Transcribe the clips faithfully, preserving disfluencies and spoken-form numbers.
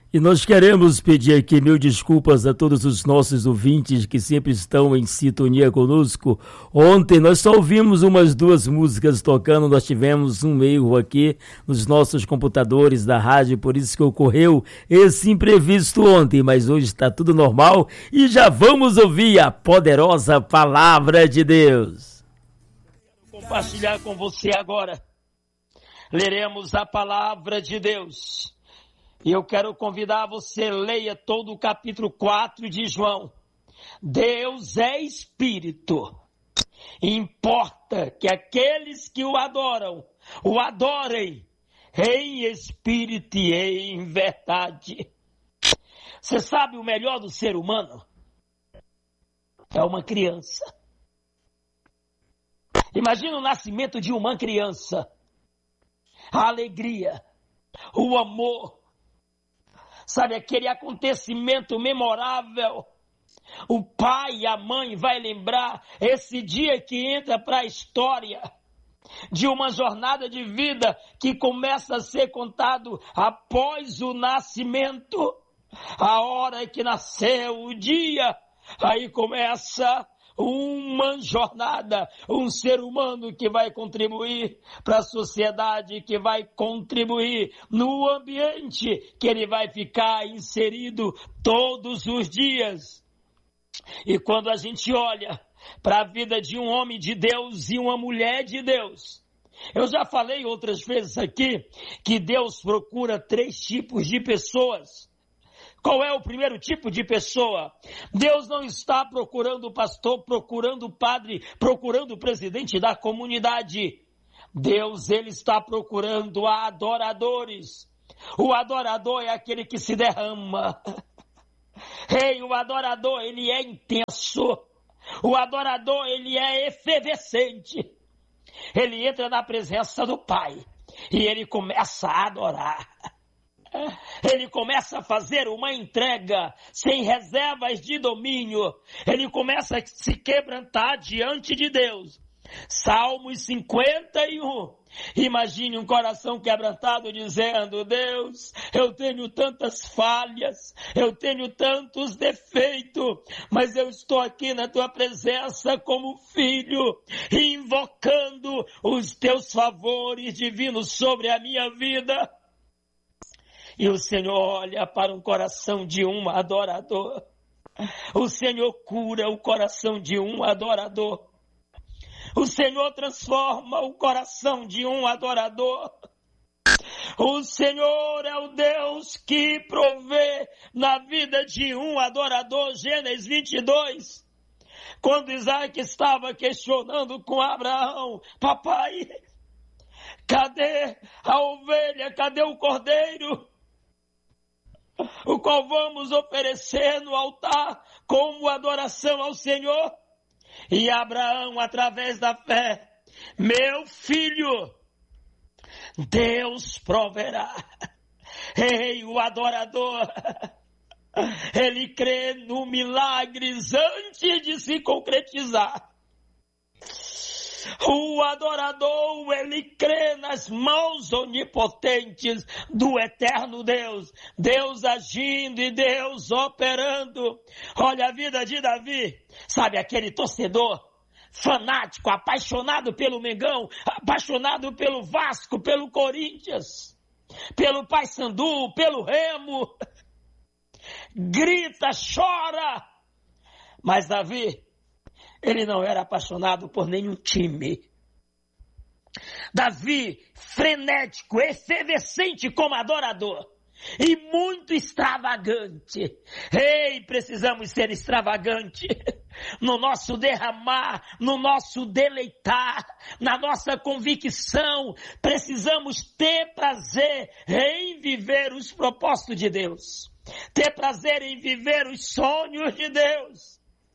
E nós queremos pedir aqui mil desculpas a todos os nossos ouvintes que sempre estão em sintonia conosco. Ontem nós só ouvimos umas duas músicas tocando, nós tivemos um erro aqui nos nossos computadores da rádio, por isso que ocorreu esse imprevisto ontem, mas hoje está tudo normal e já vamos ouvir a poderosa palavra de Deus. Vou compartilhar com você agora. Leremos a palavra de Deus. E eu quero convidar você, leia todo o capítulo quatro de João. Deus é Espírito. Importa que aqueles que o adoram, o adorem em Espírito e em verdade. Você sabe o melhor do ser humano? É uma criança. Imagina o nascimento de uma criança. A alegria, o amor. Sabe, aquele acontecimento memorável. O pai e a mãe vai lembrar esse dia que entra para a história de uma jornada de vida que começa a ser contado após o nascimento. A hora que nasceu, o dia, aí começa uma jornada, um ser humano que vai contribuir para a sociedade, que vai contribuir no ambiente que ele vai ficar inserido todos os dias. E quando a gente olha para a vida de um homem de Deus e uma mulher de Deus, eu já falei outras vezes aqui que Deus procura três tipos de pessoas. Qual é o primeiro tipo de pessoa? Deus não está procurando o pastor, procurando o padre, procurando o presidente da comunidade. Deus, ele está procurando adoradores. O adorador é aquele que se derrama. Ei, o adorador, ele é intenso. O adorador, ele é efervescente. Ele entra na presença do Pai e ele começa a adorar. Ele começa a fazer uma entrega sem reservas de domínio. Ele começa a se quebrantar diante de Deus. Salmos cinquenta e um. Imagine um coração quebrantado dizendo: Deus, eu tenho tantas falhas, eu tenho tantos defeitos, mas eu estou aqui na tua presença como filho, invocando os teus favores divinos sobre a minha vida. E o Senhor olha para um coração de um adorador. O Senhor cura o coração de um adorador. O Senhor transforma o coração de um adorador. O Senhor é o Deus que provê na vida de um adorador. Gênesis vinte e dois. Quando Isaac estava questionando com Abraão: papai, cadê a ovelha? Cadê o cordeiro? O qual vamos oferecer no altar como adoração ao Senhor. E Abraão, através da fé: meu filho, Deus proverá. Ei, o adorador, ele crê no milagres antes de se concretizar. O adorador, ele crê nas mãos onipotentes do eterno Deus. Deus agindo e Deus operando. Olha a vida de Davi. Sabe aquele torcedor fanático, apaixonado pelo Mengão, apaixonado pelo Vasco, pelo Corinthians, pelo Paysandu, pelo Remo. Grita, chora. Mas Davi, ele não era apaixonado por nenhum time. Davi, frenético, efervescente como adorador. E muito extravagante. Ei, precisamos ser extravagantes. No nosso derramar, no nosso deleitar, na nossa convicção. Precisamos ter prazer em viver os propósitos de Deus. Ter prazer em viver os sonhos de Deus.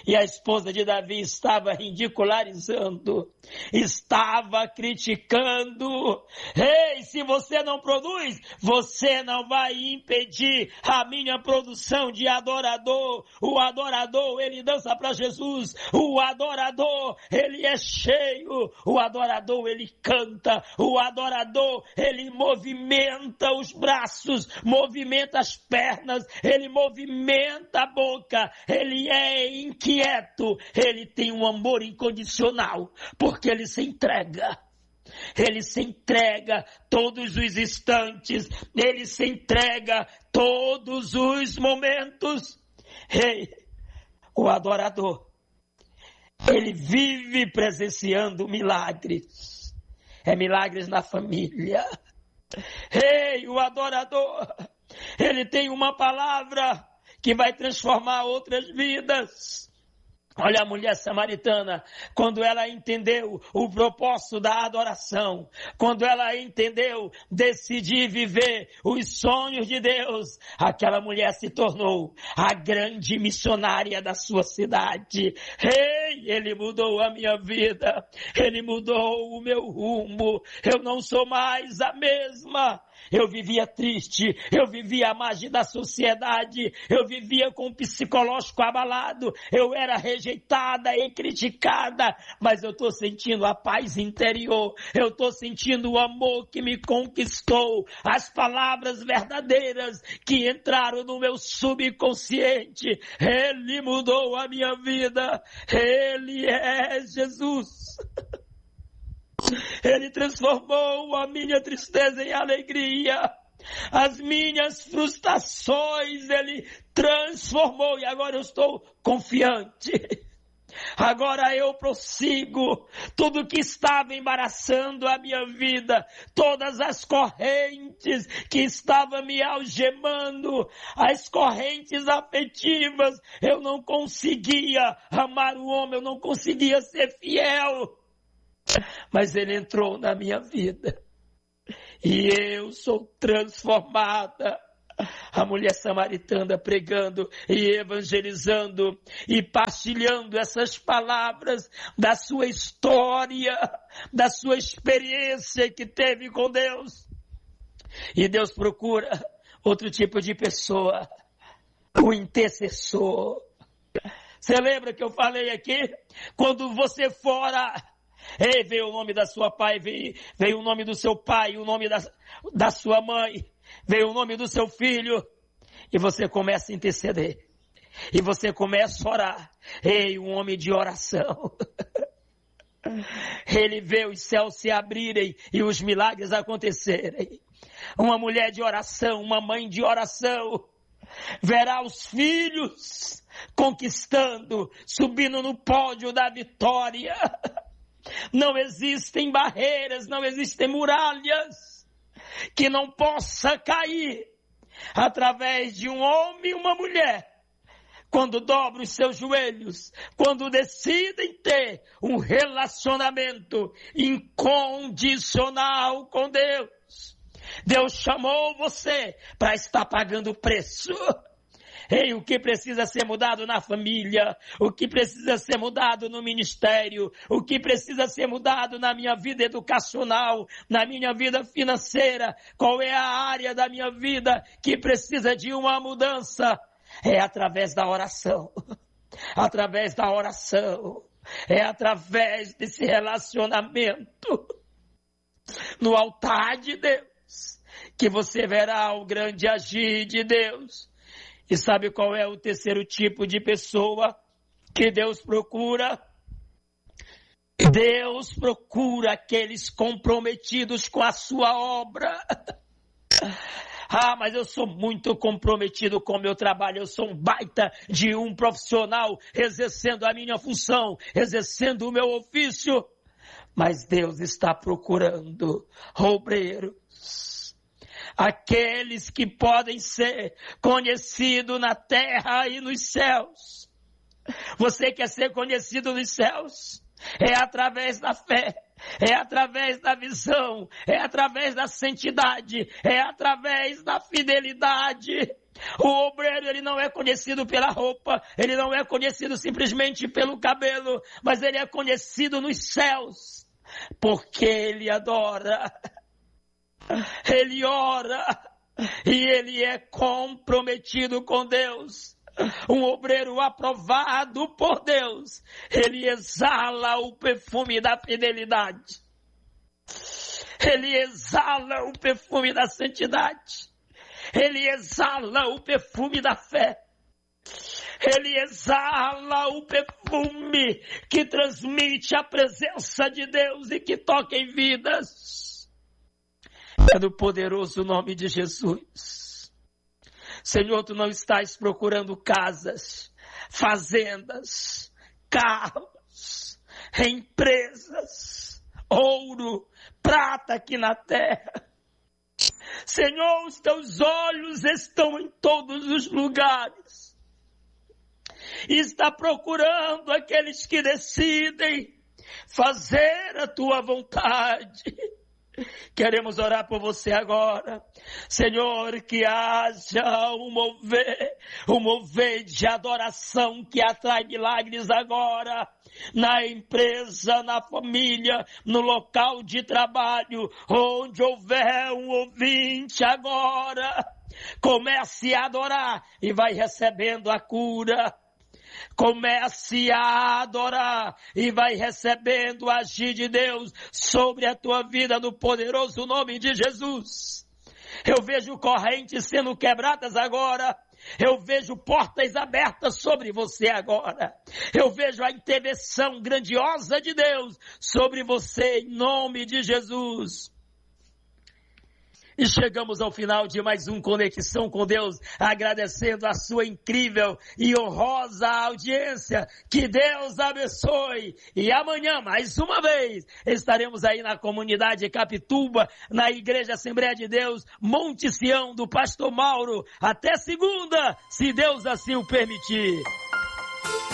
E a esposa de Davi estava ridicularizando, estava criticando. Ei, se você não produz, você não vai impedir a minha produção de adorador. O adorador, ele dança para Jesus. O adorador, ele é cheio. O adorador, ele canta. O adorador, ele movimenta os braços, movimenta as pernas, ele movimenta a boca. Ele é inquieto. Quieto, ele tem um amor incondicional, porque ele se entrega, ele se entrega todos os instantes, ele se entrega todos os momentos. Ei, o adorador, ele vive presenciando milagres, é milagres na família. Ei, o adorador, ele tem uma palavra que vai transformar outras vidas. Olha a mulher samaritana, quando ela entendeu o propósito da adoração, quando ela entendeu decidir viver os sonhos de Deus, aquela mulher se tornou a grande missionária da sua cidade. Ei, ele mudou a minha vida, ele mudou o meu rumo, eu não sou mais a mesma. Eu vivia triste, eu vivia à margem da sociedade, eu vivia com o psicológico abalado, eu era rejeitada e criticada, mas eu estou sentindo a paz interior, eu estou sentindo o amor que me conquistou, as palavras verdadeiras que entraram no meu subconsciente. Ele mudou a minha vida, Ele é Jesus. Ele transformou a minha tristeza em alegria. As minhas frustrações Ele transformou. E agora eu estou confiante. Agora eu prossigo. Tudo que estava embaraçando a minha vida, todas as correntes que estavam me algemando, as correntes afetivas, eu não conseguia amar o homem, eu não conseguia ser fiel. Mas ele entrou na minha vida e eu sou transformada. A mulher samaritana pregando e evangelizando e partilhando essas palavras da sua história, da sua experiência que teve com Deus. E Deus procura outro tipo de pessoa, o intercessor. Você lembra que eu falei aqui? Quando você fora... Ei, veio o nome da sua pai, veio, veio o nome do seu pai, o nome da, da sua mãe, veio o nome do seu filho, e você começa a interceder, e você começa a orar. Ei, um homem de oração. Ele vê os céus se abrirem e os milagres acontecerem. Uma mulher de oração, uma mãe de oração, verá os filhos conquistando, subindo no pódio da vitória. Não existem barreiras, não existem muralhas que não possa cair através de um homem e uma mulher. Quando dobram os seus joelhos, quando decidem ter um relacionamento incondicional com Deus. Deus chamou você para estar pagando o preço. Ei, o que precisa ser mudado na família, o que precisa ser mudado no ministério, o que precisa ser mudado na minha vida educacional, na minha vida financeira, qual é a área da minha vida que precisa de uma mudança? É através da oração, através da oração, é através desse relacionamento no altar de Deus, que você verá o grande agir de Deus. E sabe qual é o terceiro tipo de pessoa que Deus procura? Deus procura aqueles comprometidos com a sua obra. Ah, mas eu sou muito comprometido com o meu trabalho, eu sou um baita de um profissional, exercendo a minha função, exercendo o meu ofício. Mas Deus está procurando obreiros. Aqueles que podem ser conhecidos na terra e nos céus. Você quer ser conhecido nos céus? É através da fé. é através da visão, é através da santidade, é através da fidelidade. O obreiro, ele não é conhecido pela roupa, ele não é conhecido simplesmente pelo cabelo, mas ele é conhecido nos céus, porque ele adora, ele ora e ele é comprometido com Deus. Um obreiro aprovado por Deus, ele exala o perfume da fidelidade, ele exala o perfume da santidade, ele exala o perfume da fé, ele exala o perfume que transmite a presença de Deus e que toca em vidas. É no poderoso nome de Jesus. Senhor, tu não estás procurando casas, fazendas, carros, empresas, ouro, prata aqui na terra. Senhor, os teus olhos estão em todos os lugares. E está procurando aqueles que decidem fazer a tua vontade. Queremos orar por você agora. Senhor, que haja um mover, um mover de adoração que atrai milagres agora, na empresa, na família, no local de trabalho, onde houver um ouvinte agora, comece a adorar e vai recebendo a cura. Comece a adorar e vai recebendo o agir de Deus sobre a tua vida no poderoso nome de Jesus. Eu vejo correntes sendo quebradas agora. Eu vejo portas abertas sobre você agora. Eu vejo a intervenção grandiosa de Deus sobre você em nome de Jesus. E chegamos ao final de mais um Conexão com Deus, agradecendo a sua incrível e honrosa audiência. Que Deus abençoe. E amanhã, mais uma vez, estaremos aí na comunidade Capituba, na Igreja Assembleia de Deus, Monte Sião do Pastor Mauro. Até segunda, se Deus assim o permitir.